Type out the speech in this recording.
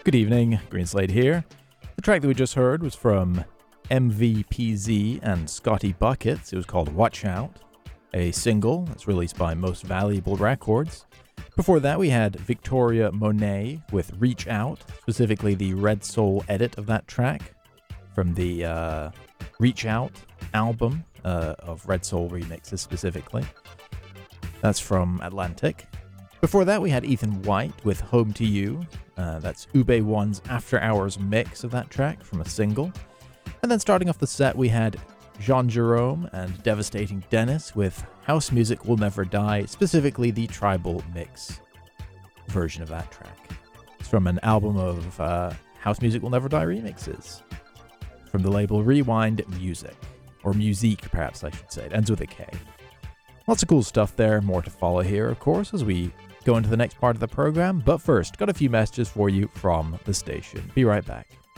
Good evening, Greenslade here. The track that we just heard was from MVPZ and Scotty Buckets. It was called Watch Out, a single that's released by Most Valuable Records. Before that, we had Victoria Monet with Reach Out, specifically the Red Soul edit of that track from the Reach Out album of Red Soul remixes specifically. That's from Atlantic. Before that, we had Ethan White with Home to You. That's Ube One's After Hours mix of that track from a single. And then starting off the set, we had Jean Jerome and Devastating Dennis with House Music Will Never Die, specifically the tribal mix version of that track. It's from an album of House Music Will Never Die remixes from the label Rewind Music, or Musique perhaps I should say. It ends with a K. Lots of cool stuff there, more to follow here of course as we go into the next part of the program, but first, got a few messages for you from the station. Be right back.